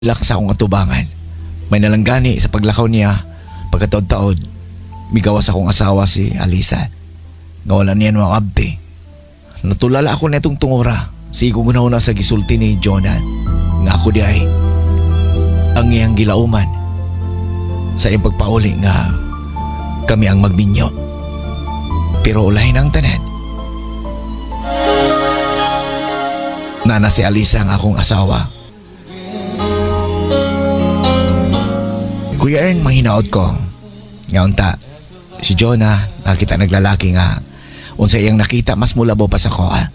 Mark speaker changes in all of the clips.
Speaker 1: Lak sa akong atubangan. May nalanggani sa paglakaw niya pagkataod-taod. Migawas akong asawa si Alisa. Nawala niya mga abdi. Natulala ako netong tungora. Sigo na sa gisulti ni Jonah. Nga ako di ay ang iyang gilauman sa iyang pagpauli nga kami ang magminyo. Pero ulahin ang tanan. Nana si Alisa ang akong asawa. Kuya Ern, manghinaot ko. Ngaunta, si Jonah, nakita naglalaki nga. Unsa iyang nakita, mas mulabaw pa sa koa.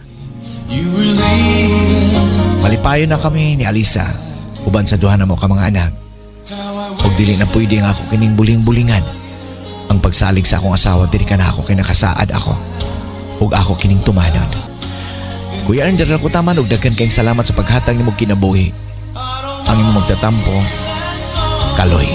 Speaker 1: Malipayo na kami ni Alisa. Uban sa duha na mo ka mga anak. Huwag dili na pwede nga ako kining buling-bulingan. Ang pagsalig sa akong asawa, dili ka na ako kinakasaad ako. Huwag ako kining tumanon. Kuya Ern, dara ko taman, huwag daghan kayong salamat sa paghatag ni mo kinabuhi. Ang imo magtatampo, Kaloy.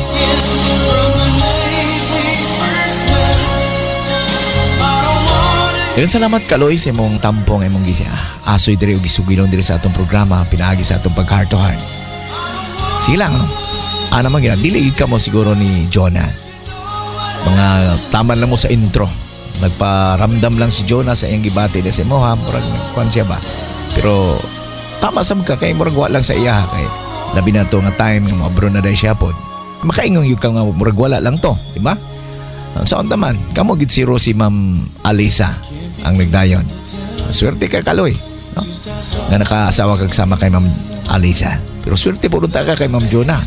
Speaker 1: Dagan salamat Kaloy sa imong tampong imong asoy diri og gisugilon diri sa atong programa, pinaagi sa atong pag-heart to heart. Sige lang, no? Ana man gina, dili ka mo siguro ni Jonah. Mga taman lang mo sa intro. Nagparamdam lang si Jonah sa iyang gibati na si Moha, murag kwan siya ba. Pero tama sa mga kay murag wa lang sa iya kay labi na to nga time nga maabro na dai siya pod. Makaingong yung kang murag wala lang to, di ba? Saan naman, kamo gid si Ma'am Alisa ang nagdayon. Swerte ka Kaloy, no? Nga nakaasawa kag sama kay Ma'am Alisa. Pero swerte po ka kay Ma'am Jonah.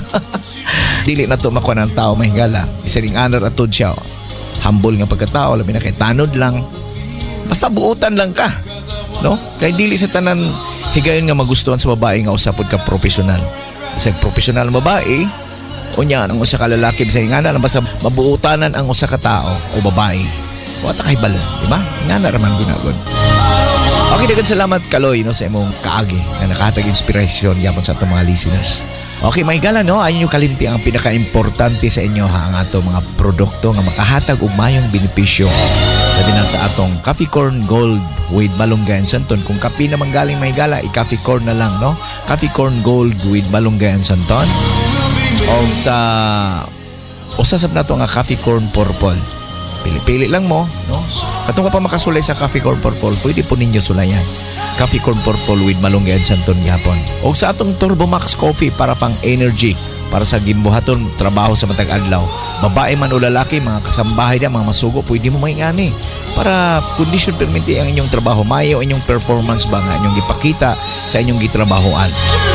Speaker 1: Dili na to makuha ng tao mahingala. Isa ring honor atod siya. Humble nga pagkatao, labi na kay tanod lang. Basta buutan lang ka, no? Kay dili sa tanan higayon nga magustuhan sa babae nga usapod ka profesional. Sa profesional babae, unya ang usa ka lalaki sa ingana lang basta mabuutanan ang usa ka tao o babae. Wata kay balo, di ba? Ingana ra man ginagod. Okay, dagan salamat Kaloy no sa imong kaagi nga nakahatag inspirasyon yapon sa atong mga listeners. Okay, may gala no, ayon yung kalimti ang pinaka-importante sa inyo ha, ang ato mga produkto nga makahatag og mayong benepisyo. Sabi na sa atong Coffee Corn Gold with Malunggay and Santon. Kung kape naman galing may gala, i-Coffee Corn na lang, no? Coffee Corn Gold with Malunggay and Santon. O sa usasab na to nga Coffee Corn Purple. Pili-pili lang mo, no? Katong ka pa makasulay sa Coffee Corn Purple, pwede po ninyo sulayan. Coffee Corn Purple with Malunggay and Santon yapon. O sa atong Turbo Max Coffee para pang energy, para sa gimbuhaton trabaho sa matag adlaw. Babae man o lalaki, mga kasambahay na, mga masugo, pwede mo maingani. Para condition permiti ang inyong trabaho, mayo inyong performance ba nga inyong ipakita sa inyong gitrabahoan.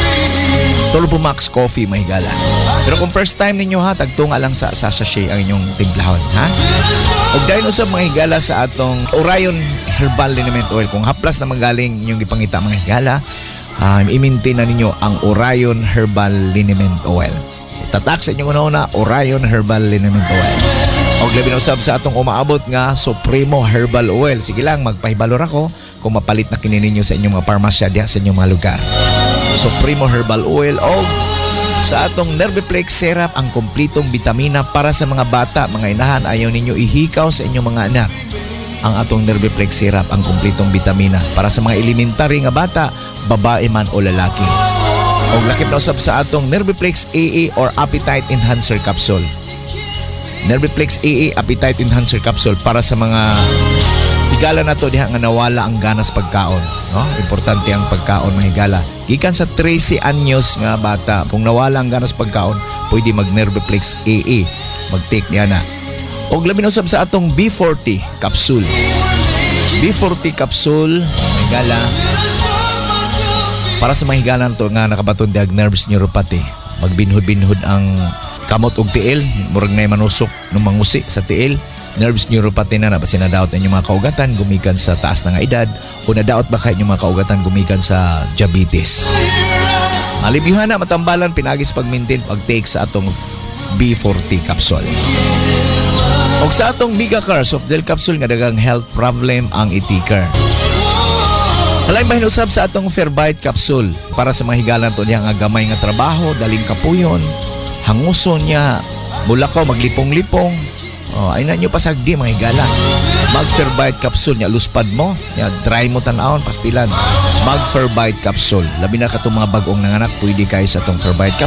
Speaker 1: Turbo Max Coffee mahigala. Pero kung first time ninyo ha, tagtunga lang sa sachet ang inyong timplahon, ha? Og dahil usab mga higala sa atong Orion Herbal Liniment Oil. Kung haplas na magaling inyong ipangita mga higala, i-maintain na ninyo ang Orion Herbal Liniment Oil. Tatak sa inyong una Orion Herbal Liniment Oil. Og labi na usab sa atong umaabot nga Supremo Herbal Oil. Sige lang, magpahibalor ako kung mapalit na kini ninyo sa inyong mga parmasya diha sa inyong mga lugar. Supremo Herbal Oil o sa atong Nerviplex Syrup, ang kumplitong bitamina para sa mga bata, mga inahan, ayaw ninyo ihikaw sa inyong mga anak. Ang atong Nerviplex Syrup, ang kumplitong bitamina para sa mga elementary nga bata, babae man o lalaki. O lakip na usab sa atong Nerviplex AA or Appetite Enhancer Capsule. Nerviplex AA Appetite Enhancer Capsule para sa mga higala na to diha nga nawala ang ganas pagkaon, no? Importante ang pagkaon mahigala. Gikan sa 13 anyos nga bata, kung nawala ang ganas pagkaon, pwede mag Nerviplex AA, mag-take niya na. Og labi na usab sa atong B40 capsule. B40 capsule mahigala para sa mahigala to nga nakabaton diag nerves neuropathy. Magbinhod-binhod ang kamot og tiil, murag na manusok ng mangusi sa tiil. Nerves neuropathy na basin nadaot na inyong mga kaugatan gumikan sa taas na nga edad o nadaot ba kayo inyong mga kaugatan gumikan sa diabetes. Malibiyuhan na matambalan pinagis pag-maintain pag-take sa atong B40 capsule. O sa atong Bigacar soft gel capsule nga dagang health problem ang itikar. Sa lain mahinusab sa atong Fairbite capsule para sa mga higalan to niya nga gamay nga trabaho, daling kapuyon, hanguson niya, bulakaw, maglipong-lipong, Oh, ay na nyo pasagdi mga higala. Mag Ferbite capsule nya luspad mo. Ya try mo tan-awon pastilan. Mag Ferbite capsule. Labi na katong mga bag-ong nanganak, pwede kayo sa tong Ferbite